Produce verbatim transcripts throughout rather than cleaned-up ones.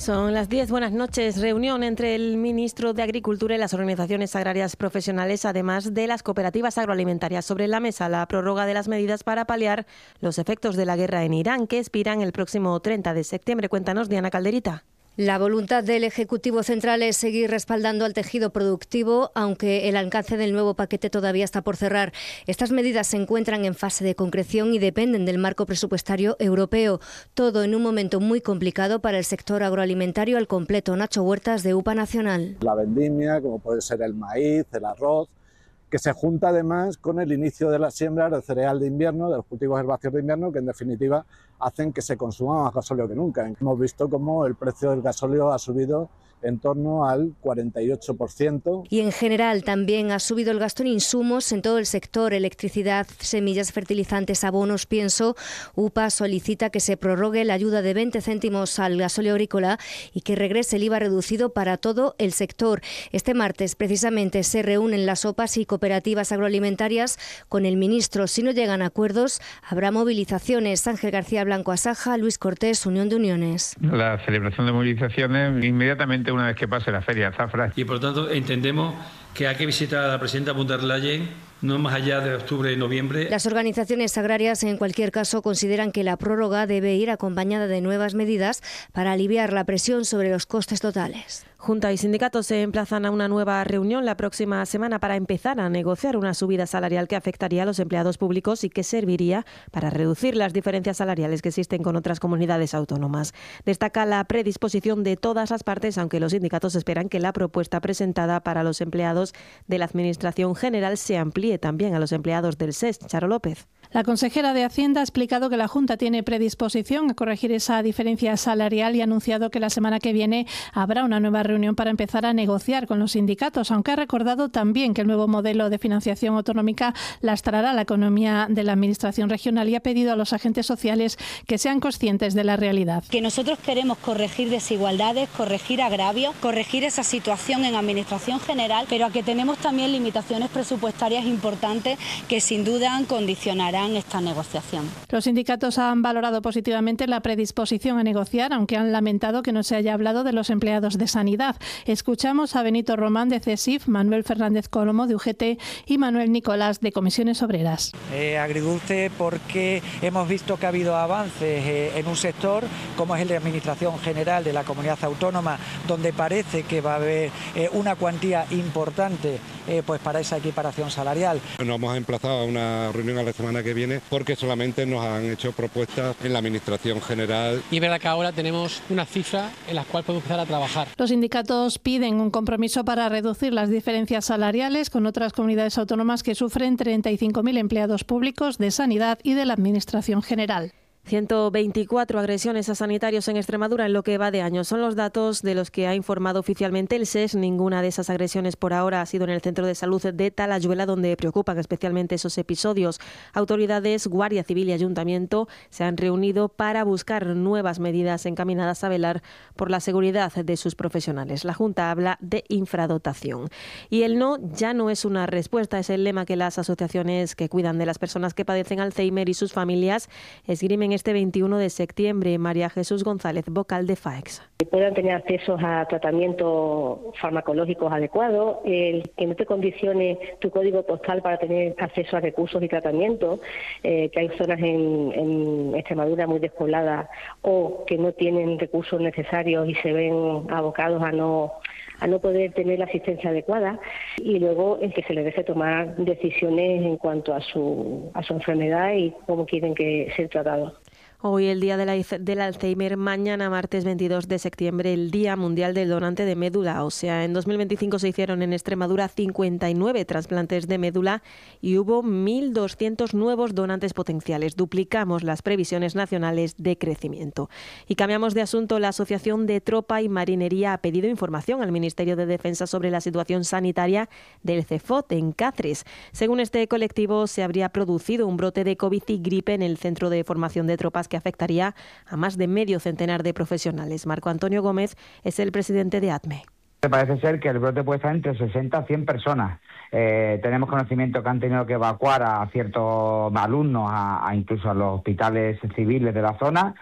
Son las diez, buenas noches. Reunión entre el ministro de Agricultura y las organizaciones agrarias profesionales, además de las cooperativas agroalimentarias. Sobre la mesa, la prórroga de las medidas para paliar los efectos de la guerra en Irán, que expiran el próximo treinta de septiembre. Cuéntanos, Diana Calderita. La voluntad del Ejecutivo Central es seguir respaldando al tejido productivo, aunque el alcance del nuevo paquete todavía está por cerrar. Estas medidas se encuentran en fase de concreción y dependen del marco presupuestario europeo. Todo en un momento muy complicado para el sector agroalimentario al completo. Nacho Huertas, de U P A Nacional. La vendimia, como puede ser el maíz, el arroz, que se junta además con el inicio de las siembras del cereal de invierno, de los cultivos herbáceos de invierno, que en definitiva hacen que se consuma más gasóleo que nunca. Hemos visto cómo el precio del gasóleo ha subido en torno al cuarenta y ocho por ciento. Y en general también ha subido el gasto en insumos en todo el sector: electricidad, semillas, fertilizantes, abonos, pienso. U P A solicita que se prorrogue la ayuda de veinte céntimos al gasóleo agrícola y que regrese el I V A reducido para todo el sector. Este martes precisamente se reúnen las O P As y cooperativas agroalimentarias con el ministro. Si no llegan a acuerdos, habrá movilizaciones. Ángel García Blanco Asaja, Luis Cortés, Unión de Uniones. La celebración de movilizaciones inmediatamente una vez que pase la feria Zafra. Y por tanto entendemos que hay que visitar a la presidenta von der Leyen no más allá de octubre y noviembre. Las organizaciones agrarias, en cualquier caso, consideran que la prórroga debe ir acompañada de nuevas medidas para aliviar la presión sobre los costes totales. Junta y sindicatos se emplazan a una nueva reunión la próxima semana para empezar a negociar una subida salarial que afectaría a los empleados públicos y que serviría para reducir las diferencias salariales que existen con otras comunidades autónomas. Destaca la predisposición de todas las partes, aunque los sindicatos esperan que la propuesta presentada para los empleados de la Administración General se amplíe también a los empleados del S E S. Charo López. La consejera de Hacienda ha explicado que la Junta tiene predisposición a corregir esa diferencia salarial y ha anunciado que la semana que viene habrá una nueva reunión para empezar a negociar con los sindicatos, aunque ha recordado también que el nuevo modelo de financiación autonómica lastrará la economía de la Administración regional y ha pedido a los agentes sociales que sean conscientes de la realidad. Que nosotros queremos corregir desigualdades, corregir agravios, corregir esa situación en Administración General, pero a que tenemos también limitaciones presupuestarias importantes que sin duda condicionarán esta negociación. Los sindicatos han valorado positivamente la predisposición a negociar, aunque han lamentado que no se haya hablado de los empleados de sanidad. Escuchamos a Benito Román, de CESIF, Manuel Fernández Colomo, de U G T, y Manuel Nicolás, de Comisiones Obreras. Eh, agridulce porque hemos visto que ha habido avances eh, en un sector como es el de Administración General de la Comunidad Autónoma, donde parece que va a haber eh, una cuantía importante eh, pues para esa equiparación salarial. Nos hemos emplazado a una reunión a la semana que viene porque solamente nos han hecho propuestas en la Administración General. Y es verdad que ahora tenemos una cifra en la cual podemos empezar a trabajar. Los sindicatos piden un compromiso para reducir las diferencias salariales con otras comunidades autónomas que sufren treinta y cinco mil empleados públicos de sanidad y de la Administración General. ciento veinticuatro agresiones a sanitarios en Extremadura en lo que va de año. Son los datos de los que ha informado oficialmente el S E S. Ninguna de esas agresiones por ahora ha sido en el centro de salud de Talayuela, donde preocupan especialmente esos episodios. Autoridades, Guardia Civil y Ayuntamiento se han reunido para buscar nuevas medidas encaminadas a velar por la seguridad de sus profesionales. La Junta habla de infradotación. Y el no ya no es una respuesta, es el lema que las asociaciones que cuidan de las personas que padecen Alzheimer y sus familias esgrimen este veintiuno de septiembre. María Jesús González, vocal de FAEX. Que puedan tener acceso a tratamientos farmacológicos adecuados, el que no te condicione tu código postal para tener acceso a recursos y tratamientos, eh, que hay zonas en, en Extremadura muy despobladas o que no tienen recursos necesarios y se ven abocados a no a no poder tener la asistencia adecuada, y luego el que se les deje tomar decisiones en cuanto a su a su enfermedad y cómo quieren que sea tratado. Hoy el Día de la, del Alzheimer, mañana martes veintidós de septiembre el Día Mundial del Donante de Médula Ósea. En dos mil veinticinco se hicieron en Extremadura cincuenta y nueve trasplantes de médula y hubo mil doscientos nuevos donantes potenciales. Duplicamos las previsiones nacionales de crecimiento. Y cambiamos de asunto. La Asociación de Tropa y Marinería ha pedido información al Ministerio de Defensa sobre la situación sanitaria del CEFOT en Cáceres. Según este colectivo, se habría producido un brote de COVID y gripe en el centro de formación de tropas que afectaría a más de medio centenar de profesionales. Marco Antonio Gómez es el presidente de ATME. Parece ser que el brote puede estar entre sesenta a cien personas. Eh, tenemos conocimiento que han tenido que evacuar a ciertos alumnos, a, a incluso a los hospitales civiles de la zona,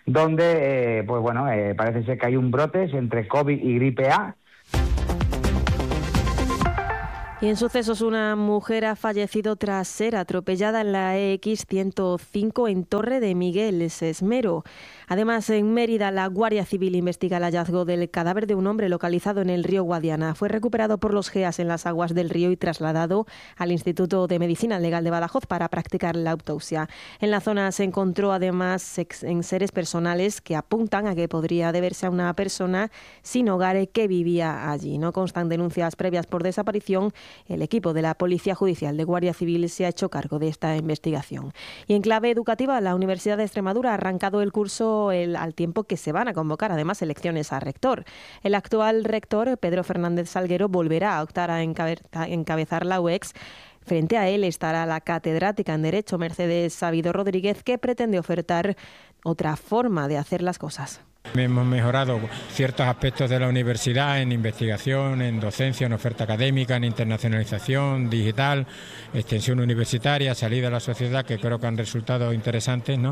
donde, eh, pues bueno, eh, parece ser que hay un brote entre COVID y gripe A. Y en sucesos, una mujer ha fallecido tras ser atropellada en la E X ciento cinco en Torre de Miguel Sesmero. Además, en Mérida, la Guardia Civil investiga el hallazgo del cadáver de un hombre localizado en el río Guadiana. Fue recuperado por los G E A S en las aguas del río y trasladado al Instituto de Medicina Legal de Badajoz para practicar la autopsia. En la zona se encontró además enseres personales que apuntan a que podría deberse a una persona sin hogar que vivía allí. No constan denuncias previas por desaparición. El equipo de la Policía Judicial de Guardia Civil se ha hecho cargo de esta investigación. Y en clave educativa, la Universidad de Extremadura ha arrancado el curso el, al tiempo que se van a convocar además elecciones a rector. El actual rector, Pedro Fernández Salguero, volverá a optar a encabezar la U E X. Frente a él estará la catedrática en Derecho, Mercedes Sabido Rodríguez, que pretende ofertar otra forma de hacer las cosas. Hemos mejorado ciertos aspectos de la universidad en investigación, en docencia, en oferta académica, en internacionalización digital, extensión universitaria, salida a la sociedad, que creo que han resultado interesantes, ¿no?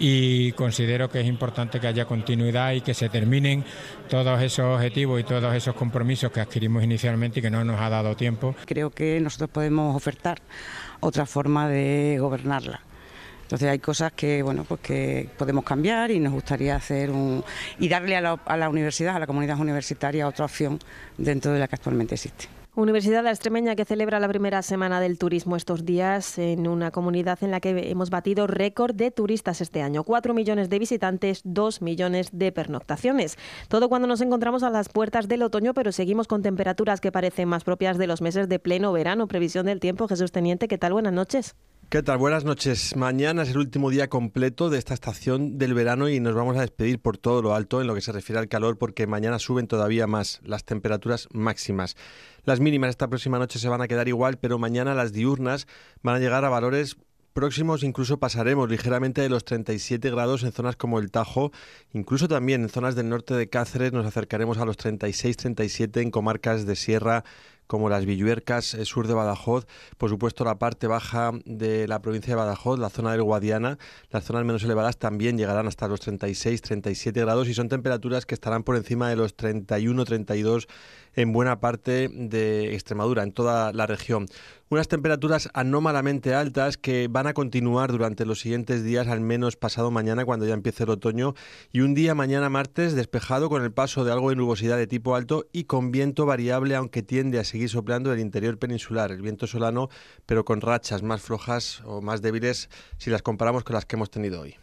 Y considero que es importante que haya continuidad y que se terminen todos esos objetivos y todos esos compromisos que adquirimos inicialmente y que no nos ha dado tiempo. Creo que nosotros podemos ofertar otra forma de gobernarla. Entonces hay cosas que bueno pues que podemos cambiar y nos gustaría hacer un y darle a la, a la universidad, a la comunidad universitaria otra opción dentro de la que actualmente existe. Universidad Extremeña, que celebra la primera semana del turismo estos días en una comunidad en la que hemos batido récord de turistas este año. Cuatro millones de visitantes, dos millones de pernoctaciones. Todo cuando nos encontramos a las puertas del otoño, pero seguimos con temperaturas que parecen más propias de los meses de pleno verano. Previsión del tiempo, Jesús Teniente, ¿qué tal? Buenas noches. ¿Qué tal? Buenas noches. Mañana es el último día completo de esta estación del verano y nos vamos a despedir por todo lo alto en lo que se refiere al calor, porque mañana suben todavía más las temperaturas máximas. Las mínimas esta próxima noche se van a quedar igual, pero mañana las diurnas van a llegar a valores próximos, incluso pasaremos ligeramente de los treinta y siete grados en zonas como el Tajo, incluso también en zonas del norte de Cáceres nos acercaremos a los treinta y seis, treinta y siete en comarcas de sierra, como las Villuercas, el sur de Badajoz, por supuesto la parte baja de la provincia de Badajoz, la zona del Guadiana, las zonas menos elevadas también llegarán hasta los treinta y seis, treinta y siete grados y son temperaturas que estarán por encima de los treinta y uno, treinta y dos en buena parte de Extremadura, en toda la región. Unas temperaturas anómalamente altas que van a continuar durante los siguientes días, al menos pasado mañana cuando ya empiece el otoño, y un día mañana martes despejado con el paso de algo de nubosidad de tipo alto y con viento variable, aunque tiende a seguir soplando el interior peninsular, el viento solano, pero con rachas más flojas o más débiles si las comparamos con las que hemos tenido hoy.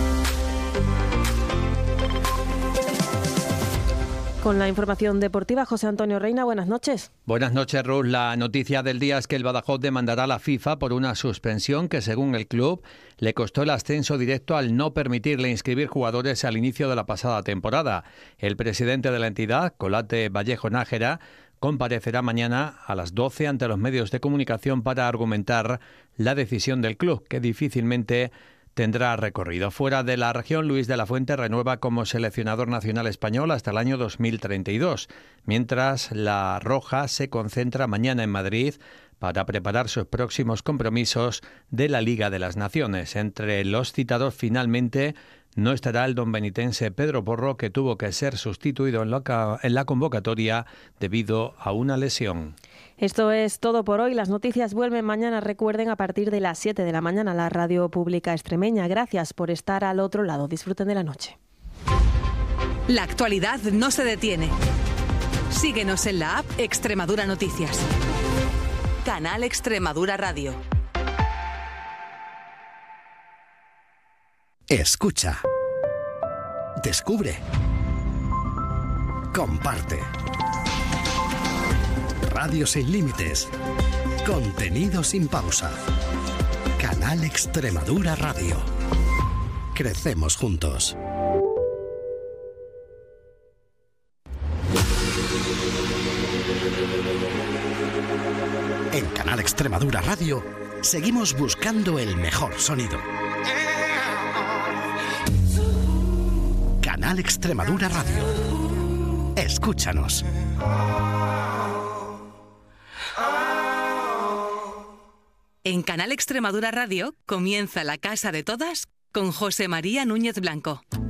Con la información deportiva, José Antonio Reina, buenas noches. Buenas noches, Ruth. La noticia del día es que el Badajoz demandará a la FIFA por una suspensión que, según el club, le costó el ascenso directo al no permitirle inscribir jugadores al inicio de la pasada temporada. El presidente de la entidad, Colate Vallejo Nájera, comparecerá mañana a las doce ante los medios de comunicación para argumentar la decisión del club, que difícilmente tendrá recorrido. Fuera de la región, Luis de la Fuente renueva como seleccionador nacional español hasta el año dos mil treinta y dos, mientras la Roja se concentra mañana en Madrid para preparar sus próximos compromisos de la Liga de las Naciones. Entre los citados finalmente no estará el don benitense Pedro Porro, que tuvo que ser sustituido en la, en la convocatoria debido a una lesión. Esto es todo por hoy. Las noticias vuelven mañana, recuerden, a partir de las siete de la mañana, la Radio Pública Extremeña. Gracias por estar al otro lado. Disfruten de la noche. La actualidad no se detiene. Síguenos en la app Extremadura Noticias. Canal Extremadura Radio. Escucha. Descubre. Comparte. Radio sin límites. Contenido sin pausa. Canal Extremadura Radio. Crecemos juntos. En Canal Extremadura Radio seguimos buscando el mejor sonido. Canal Extremadura Radio. Escúchanos. En Canal Extremadura Radio comienza La Casa de Todas con José María Núñez Blanco.